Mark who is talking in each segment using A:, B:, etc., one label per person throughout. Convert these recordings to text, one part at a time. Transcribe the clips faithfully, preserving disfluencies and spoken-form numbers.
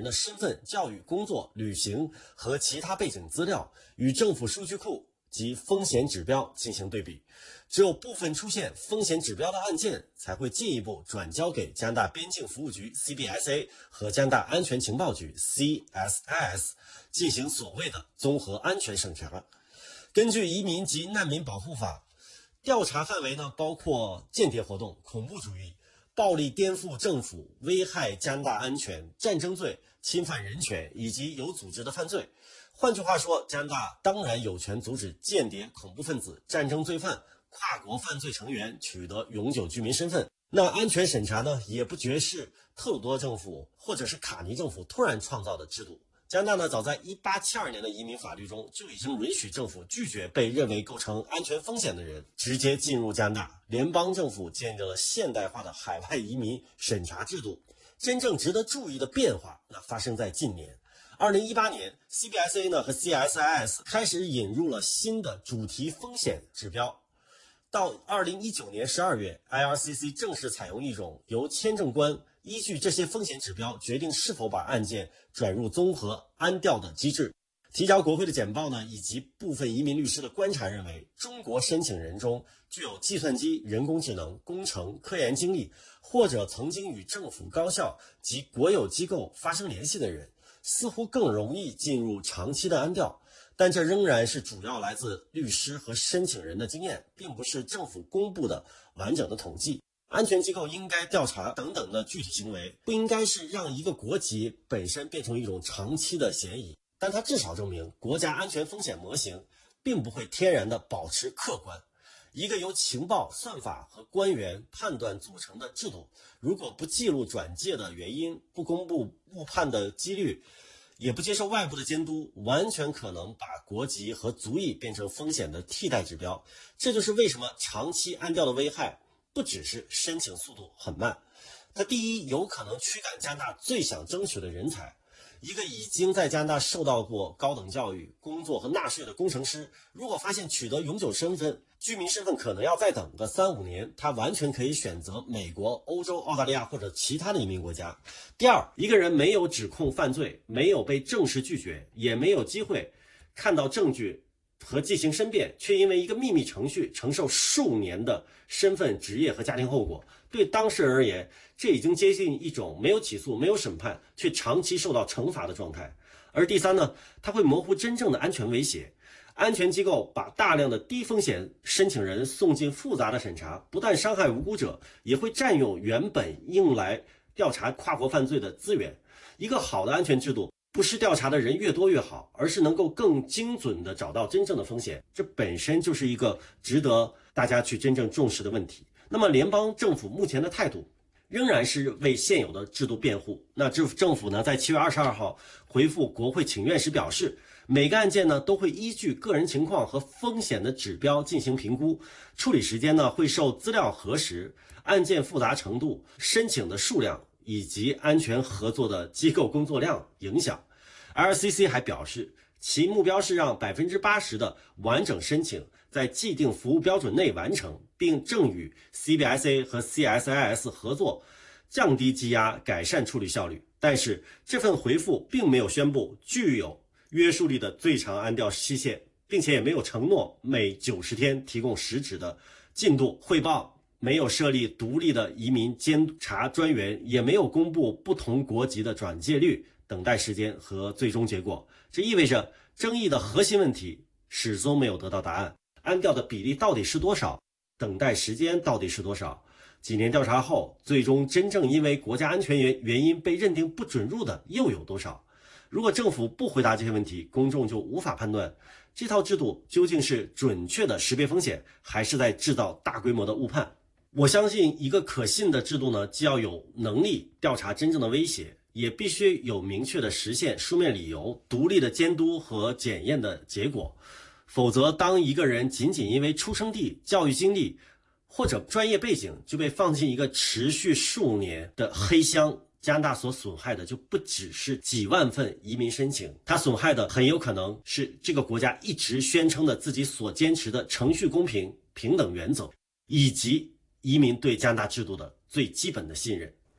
A: 人的身份、教育、工作、旅行和其他背景资料与政府数据库及风险指标进行对比。只有部分出现风险指标的案件才会进一步转交给加拿大边境服务局 C B S A 和加拿大安全情报局 C S I S 进行所谓的综合安全审查。根据移民及难民保护法，调查范围呢包括间谍活动、恐怖主义、暴力颠覆政府、危害加拿大安全、战争罪、侵犯人权以及有组织的犯罪。换句话说，加拿大当然有权阻止间谍、恐怖分子、战争罪犯、跨国犯罪成员取得永久居民身份。那安全审查呢，也不绝是特鲁多政府或者是卡尼政府突然创造的制度。加拿大呢，早在一八七二年的移民法律中就已经允许政府拒绝被认为构成安全风险的人直接进入加拿大。联邦政府建立了现代化的海外移民审查制度。真正值得注意的变化，那发生在近年。二零一八年 C B S A 呢和 C S I S 开始引入了新的主题风险指标。到二零一九年十二月 I R C C 正式采用一种由签证官依据这些风险指标决定是否把案件转入综合安调的机制。提交国会的简报呢，以及部分移民律师的观察认为，中国申请人中具有计算机、人工智能、工程、科研经历，或者曾经与政府高校及国有机构发生联系的人，似乎更容易进入长期的安调。但这仍然是主要来自律师和申请人的经验，并不是政府公布的完整的统计。安全机构应该调查等等的具体行为，不应该是让一个国籍本身变成一种长期的嫌疑，但它至少证明国家安全风险模型并不会天然的保持客观。一个由情报、算法和官员判断组成的制度，如果不记录转介的原因，不公布误判的几率，也不接受外部的监督，完全可能把国籍和族裔变成风险的替代指标。这就是为什么长期安调的危害不只是申请速度很慢，它第一有可能驱赶加拿大最想争取的人才。一个已经在加拿大受到过高等教育、工作和纳税的工程师，如果发现取得永久身份、居民身份可能要再等个三五年，他完全可以选择美国、欧洲、澳大利亚或者其他的移民国家。第二，一个人没有指控犯罪，没有被正式拒绝，也没有机会看到证据和进行申辩，却因为一个秘密程序承受数年的身份、职业和家庭后果，对当事人而言，这已经接近一种没有起诉、没有审判却长期受到惩罚的状态。而第三呢，它会模糊真正的安全威胁。安全机构把大量的低风险申请人送进复杂的审查，不但伤害无辜者，也会占用原本用来调查跨国犯罪的资源。一个好的安全制度不是调查的人越多越好，而是能够更精准地找到真正的风险。这本身就是一个值得大家去真正重视的问题。那么联邦政府目前的态度仍然是为现有的制度辩护。那政府呢，在七月二十二号回复国会请愿时表示，每个案件呢都会依据个人情况和风险的指标进行评估，处理时间呢会受资料核实、案件复杂程度、申请的数量以及安全合作的机构工作量影响。I R C C 还表示，其目标是让 百分之八十 的完整申请在既定服务标准内完成，并正与 C B S A 和 C S I S 合作，降低积压，改善处理效率。但是这份回复并没有宣布具有约束力的最长安调期限，并且也没有承诺每九十天提供实质的进度汇报，没有设立独立的移民监察专员，也没有公布不同国籍的转介率、等待时间和最终结果。这意味着争议的核心问题始终没有得到答案。安调的比例到底是多少？等待时间到底是多少？几年调查后，最终真正因为国家安全原原因被认定不准入的又有多少？如果政府不回答这些问题，公众就无法判断这套制度究竟是准确的识别风险，还是在制造大规模的误判。我相信一个可信的制度呢，既要有能力调查真正的威胁，也必须有明确的实现书面理由、独立的监督和检验的结果。否则，当一个人仅仅因为出生地、教育经历或者专业背景就被放进一个持续数年的黑箱，加拿大所损害的就不只是几万份移民申请，它损害的很有可能是这个国家一直宣称的自己所坚持的程序公平、平等原则，以及移民对加拿大制度的最基本的信任。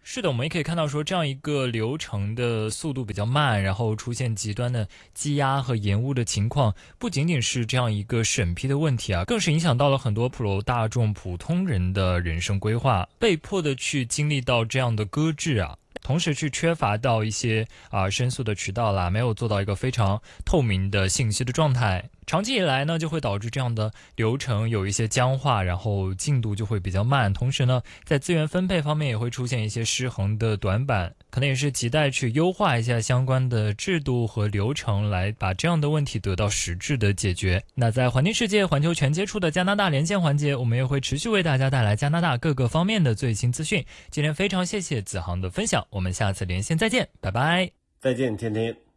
B: 是的，我们也可以看到说，这样一个流程的速度比较慢，然后出现极端的积压和延误的情况，不仅仅是这样一个审批的问题啊，更是影响到了很多普罗大众、普通人的人生规划，被迫的去经历到这样的搁置啊。同时去缺乏到一些啊、呃、申诉的渠道啦，没有做到一个非常透明的信息的状态，长期以来呢，就会导致这样的流程有一些僵化，然后进度就会比较慢。同时呢，在资源分配方面也会出现一些失衡的短板，可能也是亟待去优化一下相关的制度和流程，来把这样的问题得到实质的解决。那在环境世界环球全接触的加拿大连线环节，我们也会持续为大家带来加拿大各个方面的最新资讯。今天非常谢谢子航的分享，我们下次连线再见，拜拜。
A: 再见，天天。